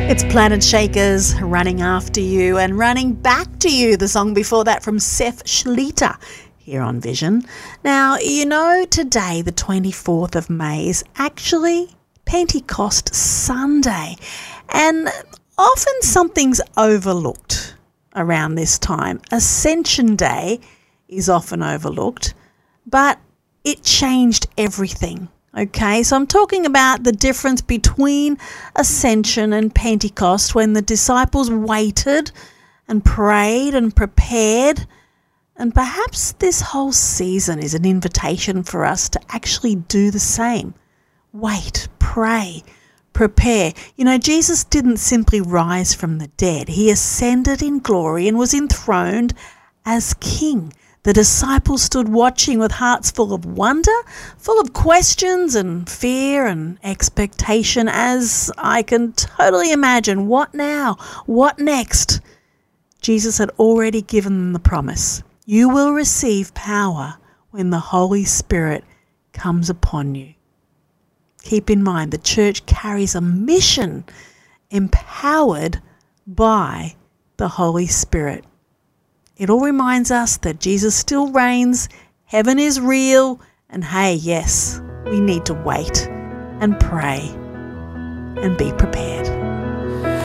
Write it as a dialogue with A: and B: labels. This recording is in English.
A: It's Planet Shakers, Running After You, and Running Back to You, the song before that from Seth Schlitter here on Vision. Now, you know, today, the 24th of May, is actually Pentecost Sunday, and often something's overlooked around this time. Ascension Day is often overlooked, but it changed everything. Okay, so I'm talking about the difference between Ascension and Pentecost, when the disciples waited and prayed and prepared. And perhaps this whole season is an invitation for us to actually do the same. Wait, pray, prepare. You know, Jesus didn't simply rise from the dead. He ascended in glory and was enthroned as King. The disciples stood watching with hearts full of wonder, full of questions and fear and expectation, as I can totally imagine. What now? What next? Jesus had already given them the promise. You will receive power when the Holy Spirit comes upon you. Keep in mind, the church carries a mission empowered by the Holy Spirit. It all reminds us that Jesus still reigns, heaven is real, and hey, yes, we need to wait and pray and be prepared.